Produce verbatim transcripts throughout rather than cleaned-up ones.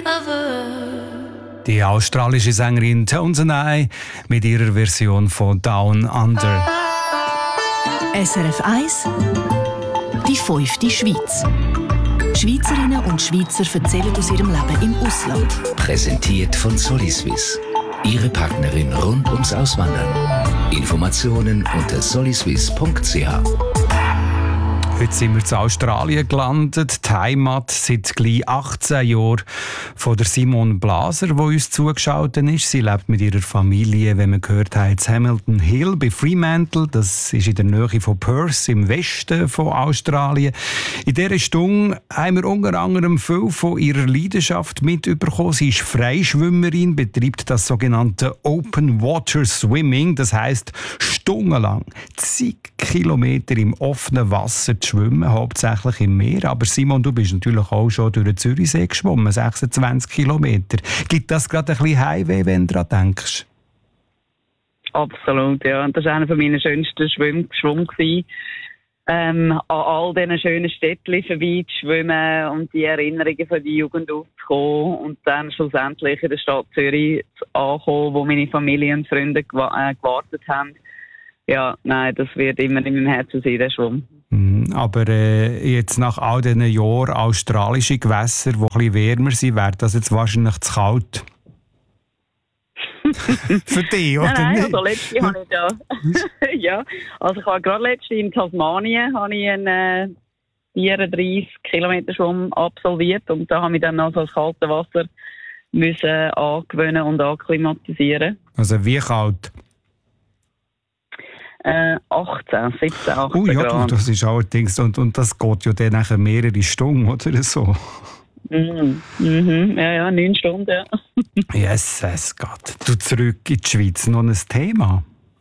Die australische Sängerin Tones and I mit ihrer Version von Down Under. S R F eins, die fünfte Schweiz. Schweizerinnen und Schweizer erzählen aus ihrem Leben im Ausland. Präsentiert von Soliswiss. Ihre Partnerin rund ums Auswandern. Informationen unter soliswiss punkt c h. Heute sind wir zu Australien gelandet. Die Heimat seit gleich achtzehn Jahren von der Simone Blaser, die uns zugeschaut ist. Sie lebt mit ihrer Familie, wenn man gehört hat, in Hamilton Hill bei Fremantle. Das ist in der Nähe von Perth im Westen von Australien. In dieser Stunde haben wir unter anderem viel von ihrer Leidenschaft mitbekommen. Sie ist Freischwimmerin, betreibt das sogenannte Open Water Swimming. Das heisst, stundenlang, zig Kilometer im offenen Wasser zu schwimmen, hauptsächlich im Meer. Aber Simon, du bist natürlich auch schon durch den Zürichsee geschwommen, sechsundzwanzig Kilometer. Gibt das gerade ein bisschen Heimweh, wenn du daran denkst? Absolut, ja. Das war einer meiner schönsten Schwimm Schwung. Ähm, an all diesen schönen Städtchen vorbei zu schwimmen und die Erinnerungen von der Jugend aufzukommen und dann schlussendlich in der Stadt Zürich ankommen, wo meine Familie und Freunde gew äh, gewartet haben. Ja, nein, das wird immer in meinem Herzen sein, der Schwung. Aber äh, jetzt nach all diesen Jahren australische Gewässer, die ein bisschen wärmer sind, wäre das jetzt wahrscheinlich zu kalt. Für dich, oder nein, nein, nicht? also letzte habe ich ja... ja, also ich habe gerade letzte in Tasmanien habe ich einen äh, vierunddreissig Kilometer Schwung absolviert und da habe ich dann also das kalte Wasser müssen angewöhnen und akklimatisieren. Also wie kalt? Äh, achtzehn, siebzehn, achtzehn Oh ja, Grad. das ist allerdings, und, und das geht ja dann nachher mehrere Stunden, oder so? Mhm, mhm, ja, ja, neun Stunden, ja. Yes, es geht. Du zurück in die Schweiz, noch ein Thema?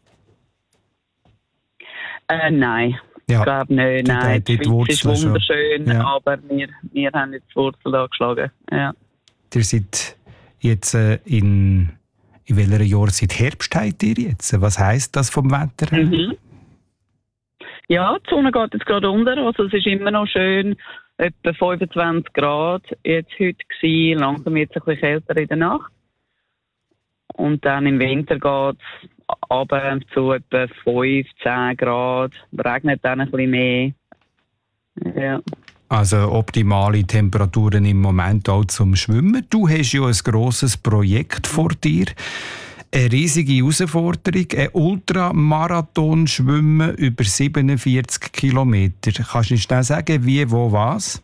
Äh, nein, Ja, ich glaube nicht, nein, die, die, die Schweiz ist Wurzeln wunderschön, schon. Ja. aber wir, wir haben jetzt die Wurzel angeschlagen, ja. Ihr seid jetzt äh, in... In welcher Jahreszeit Herbst habt ihr jetzt? Was heisst das vom Wetter her? Mhm. Ja, die Sonne geht jetzt gerade unter. Also es ist immer noch schön, etwa fünfundzwanzig Grad jetzt heute gewesen. Langsam wird es ein bisschen kälter in der Nacht. Und dann im Winter geht es runter zu etwa fünf, zehn Grad. Regnet dann ein bisschen mehr. Ja. Also optimale Temperaturen im Moment auch zum Schwimmen. Du hast ja ein grosses Projekt vor dir. Eine riesige Herausforderung, ein Ultramarathon schwimmen über siebenundvierzig Kilometer. Kannst du schnell sagen, wie, wo, was?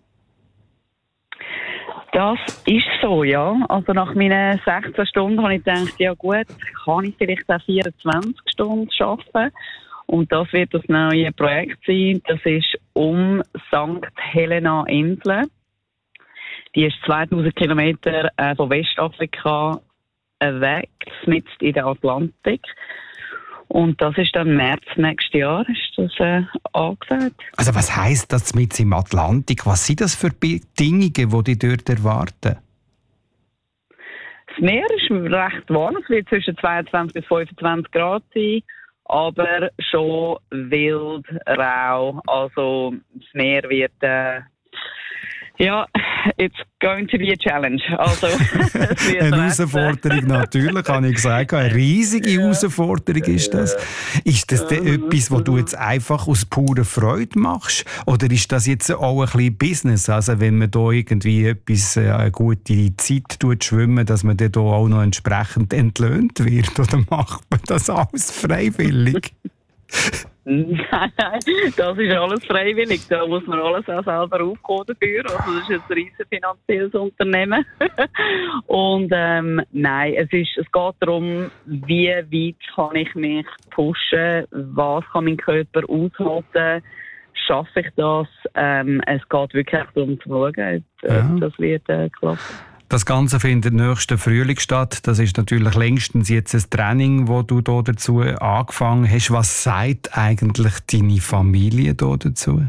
Das ist so, ja. Also nach meinen sechzehn Stunden habe ich gedacht, ja gut, kann ich vielleicht auch vierundzwanzig Stunden arbeiten. Und das wird das neue Projekt sein. Das ist um Sankt Helena Insel. Die ist zweitausend Kilometer äh, von Westafrika äh, weg, mitten in der Atlantik. Und das ist dann März nächstes Jahr, ist das äh, angesagt. Also was heisst das mitten im Atlantik? Was sind das für Bedingungen, die dich dort erwarten? Das Meer ist recht warm. Es wird zwischen zweiundzwanzig bis fünfundzwanzig Grad sein. Aber schon wild, rau. Also das Meer wird, äh, ja, it's going to be a challenge. Also, es wird eine recht, Herausforderung natürlich, habe ich gesagt. Eine riesige ja. Herausforderung ist das. Ist das denn etwas, was du jetzt einfach aus purer Freude machst? Oder ist das jetzt auch ein bisschen Business? Also wenn man da irgendwie etwas, eine gute Zeit tut, schwimmen, dass man dann da auch noch entsprechend entlöhnt wird? Oder macht man das alles freiwillig? Nein, nein, das ist alles freiwillig. Da muss man alles auch selber aufkommen dafür. Also das ist ein riesen finanzielles Unternehmen. Und ähm, nein, es, ist, es geht darum, wie weit kann ich mich pushen, was kann mein Körper aushalten, schaffe ich das. Ähm, es geht wirklich darum zu schauen, äh, ja. das wird äh, klappen. Das Ganze findet nächsten Frühling statt. Das ist natürlich längstens jetzt ein Training, das du da dazu angefangen hast. Was sagt eigentlich deine Familie da dazu?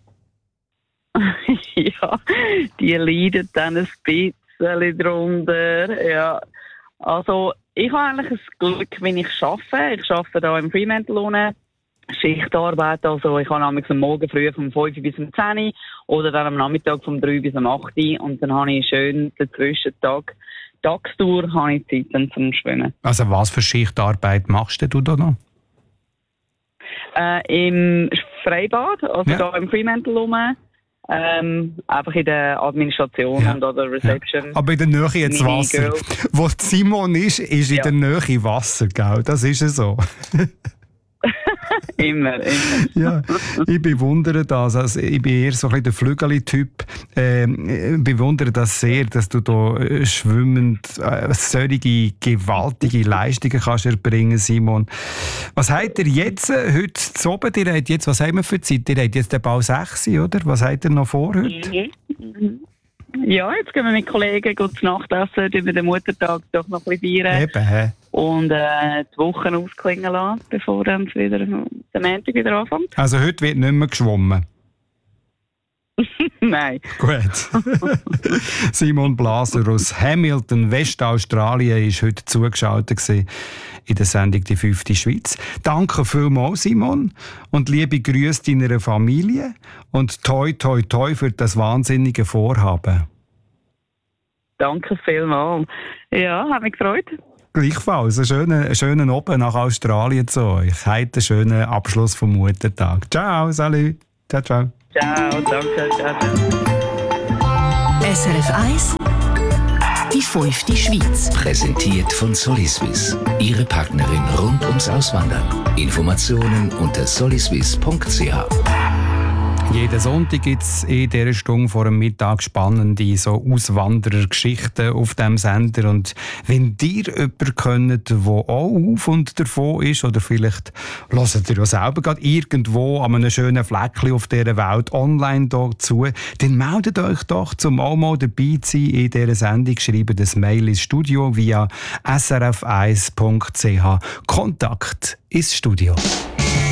Ja, die leiden dann ein bisschen drunter. Ja. Also, ich habe eigentlich ein Glück, wenn ich arbeite. Ich arbeite hier im Fremantle Schichtarbeit, also ich habe am Morgen früh vom fünf bis um zehn oder dann am Nachmittag vom drei bis um acht und dann habe ich schön den Zwischentag, Tagstour, habe ich Zeit dann zum Schwimmen. Also was für Schichtarbeit machst du da noch? Äh, Im Freibad, also ja. da im Fremantle rum, ähm, einfach in der Administration ja. und oder Reception. Ja. Aber in der Nähe jetzt Mini Wasser. Girl. Wo Simon ist, ist in ja. der Nähe Wasser, gell? Das ist ja so. immer, immer. Ja, ich bewundere das. Also ich bin eher so ein bisschen der Flügeli-Typ. Ähm, ich bewundere das sehr, dass du da äh, schwimmend äh, solche gewaltige Leistungen kannst erbringen, Simon. Was habt ihr jetzt äh, heute zu oben? Ihr habt jetzt, was haben wir für Zeit? Ihr habt jetzt den Bau sechs, oder? Was habt ihr noch vor heute? Mhm. Mhm. Ja, jetzt gehen wir mit Kollegen gut zu Nacht essen, über den Muttertag doch noch ein bisschen feiern. Eben, hä? Und äh, die Wochen ausklingen lassen, bevor dann wieder der Montag wieder anfängt. Also heute wird nicht mehr geschwommen? Nein. Gut. Simon Blaser aus Hamilton, Westaustralien, war heute zugeschaltet in der Sendung «Die fünfte Schweiz». Danke vielmals, Simon. Und liebe Grüße deiner Familie. Und toi, toi, toi für das wahnsinnige Vorhaben. Danke vielmals. Ja, hat mich gefreut. Gleichfalls. Einen schönen, einen schönen Abend nach Australien zu euch. Heute einen schönen Abschluss vom Muttertag. Ciao, salut. Ciao, ciao. Ciao, danke, ciao, ciao. S R F eins, die fünfte Schweiz. Präsentiert von Soliswiss. Ihre Partnerin rund ums Auswandern. Informationen unter soliswiss punkt c h. Jeden Sonntag gibt es in dieser Stunde vor dem Mittag spannende so Auswanderergeschichten auf diesem Sender. Und wenn ihr jemanden kennt, der auch auf und davon ist, oder vielleicht hört ihr ja selber gerade irgendwo an einem schönen Fleckchen auf dieser Welt online dazu, dann meldet euch doch, zum auch mal dabei zu sein in dieser Sendung. Schreibt das Mail ins Studio via s r f eins punkt c h. Kontakt ins Studio.